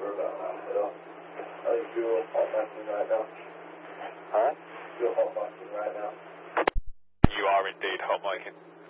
sure about that at all. I think you're hot messing right now. Huh? You're hot messing right now. You are indeed hot micing.